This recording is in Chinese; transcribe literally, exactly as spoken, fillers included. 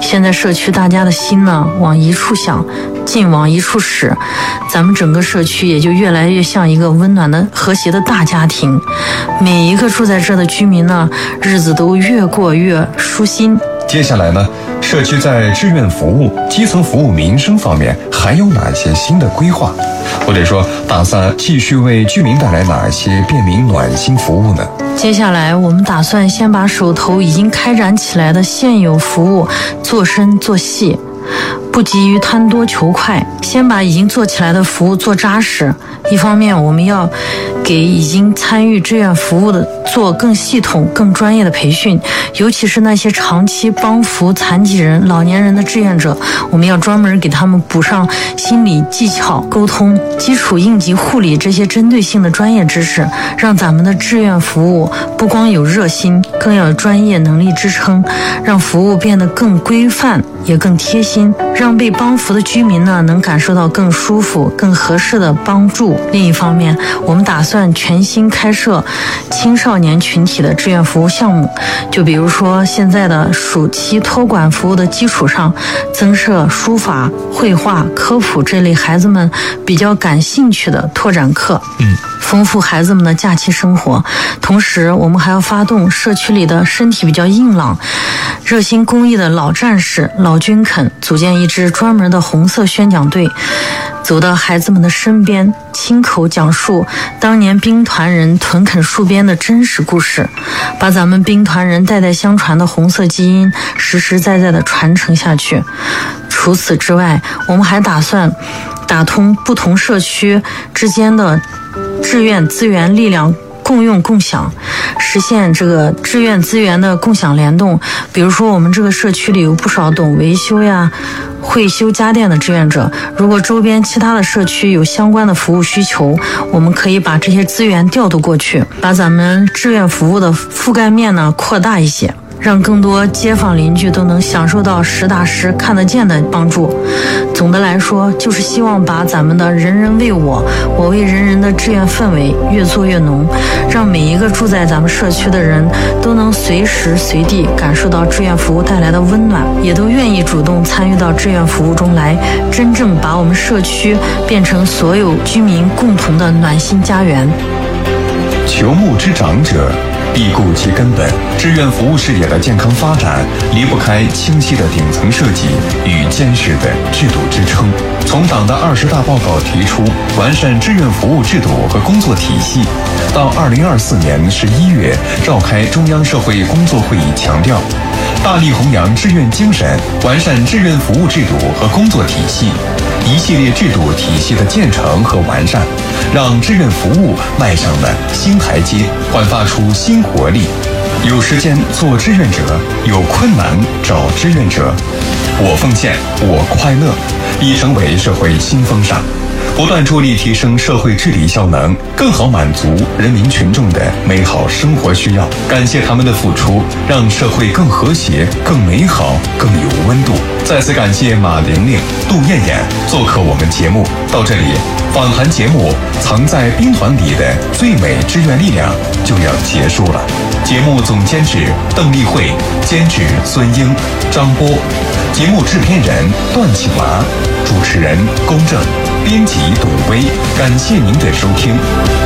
现在社区大家的心呢往一处想，劲往一处使，咱们整个社区也就越来越像一个温暖的和谐的大家庭。每一个住在这的居民呢，日子都越过越舒心。 接下来呢，社区在志愿服务、基层服务、民生方面还有哪些新的规划？或者说打算继续为居民带来哪些便民暖心服务呢？ 接下来我们打算先把手头已经开展起来的现有服务做深做细，不急于贪多求快，先把已经做起来的服务做扎实。一方面我们要给已经参与志愿服务的做更系统更专业的培训，尤其是那些长期帮扶残疾人老年人的志愿者，我们要专门给他们补上心理技巧、沟通、基础应急护理这些针对性的专业知识，让咱们的志愿服务不光有热心，更要有专业能力支撑，让服务变得更规范也更贴心，让被帮扶的居民呢能感受到更舒服更合适的帮助。另一方面，我们打算全新开设青少年群体的志愿服务项目，就比如说现在的暑期托管服务的基础上，增设书法、绘画、科普这类孩子们比较感兴趣的拓展课，嗯，丰富孩子们的假期生活。同时我们还要发动社区里的身体比较硬朗、热心公益的老战士、老军肯，组建一支专门的红色宣讲队，走到孩子们的身边，亲口讲述当年兵团人屯垦戍边的真实故事，把咱们兵团人代代相传的红色基因实实在在地传承下去。除此之外，我们还打算打通不同社区之间的志愿资源力量共用共享，实现这个志愿资源的共享联动。比如说我们这个社区里有不少懂维修呀、会修家电的志愿者，如果周边其他的社区有相关的服务需求，我们可以把这些资源调度过去，把咱们志愿服务的覆盖面呢扩大一些，让更多街坊邻居都能享受到实打实看得见的帮助。总的来说，就是希望把咱们的人人为我，我为人人的志愿氛围越做越浓，让每一个住在咱们社区的人都能随时随地感受到志愿服务带来的温暖，也都愿意主动参与到志愿服务中来，真正把我们社区变成所有居民共同的暖心家园。 求木之长者，必固其根本。志愿服务事业的健康发展离不开清晰的顶层设计与坚实的制度支撑。从党的二十大报告提出完善志愿服务制度和工作体系，到二零二四年十一月召开中央社会工作会议，强调大力弘扬志愿精神，完善志愿服务制度和工作体系，一系列制度体系的建成和完善，让志愿服务迈上了新台阶，焕发出新活力。有时间做志愿者，有困难找志愿者。我奉献，我快乐，已成为社会新风尚，不断助力提升社会治理效能，更好满足人民群众的美好生活需要。感谢他们的付出，让社会更和谐、更美好、更有温度。再次感谢马玲玲、杜艳艳做客我们节目。到这里，访谈节目藏在兵团里的最美志愿力量就要结束了。节目总监制邓丽慧，监制孙英、张波，节目制片人段启华，主持人龚正，编辑董威。感谢您的收听。